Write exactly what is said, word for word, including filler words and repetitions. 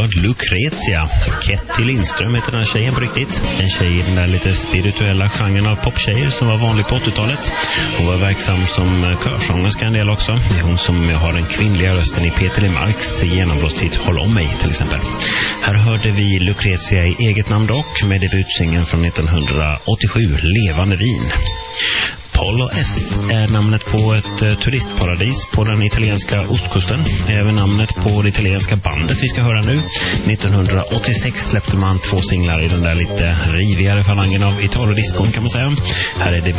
var Lucrezia. Ketty Lindström heter den här tjejen på riktigt. En tjej i den där lite spirituella genren av poptjejer som var vanlig på åttiotalet. Hon var verksam som körsångerska en del också. Det är hon som har den kvinnliga rösten i Peter Lemarks genombrottshit Håll om mig till exempel. Här hörde vi Lucrezia i eget namn dock med debutsingen från nittonhundraåttiosju, Levande vin. Polo Est är namnet på ett eh, turistparadis på den italienska ostkusten. Även namnet på det italienska bandet vi ska höra nu. nittonhundraåttiosex släppte man två singlar i den där lite rivigare falangen av Italo-diskon kan man säga. Här är det